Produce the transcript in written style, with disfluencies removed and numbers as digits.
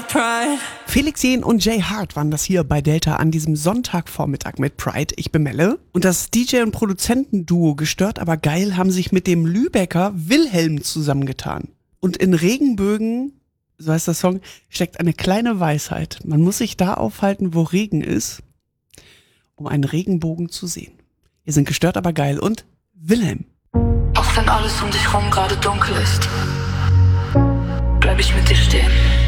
Felix Jähn und Jay Hart waren das hier bei Delta an diesem Sonntagvormittag mit Pride. Ich bin Melle. Und das DJ- und Produzentenduo Gestört aber geil haben sich mit dem Lübecker Wilhelm zusammengetan. Und in Regenbögen, so heißt der Song, steckt eine kleine Weisheit. Man muss sich da aufhalten, wo Regen ist, um einen Regenbogen zu sehen. Wir sind Gestört aber geil und Wilhelm. Auch wenn alles um dich rum gerade dunkel ist, bleib ich mit dir stehen.